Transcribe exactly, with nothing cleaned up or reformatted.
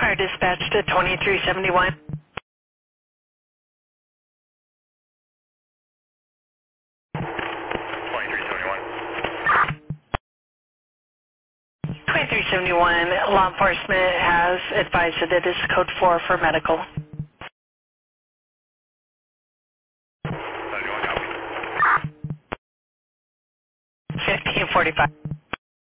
Fire dispatch to twenty-three seventy-one. twenty-three seventy-one. twenty-three seventy-one, law enforcement has advised that it is code four for medical. seventy-one, copy. fifteen forty-five.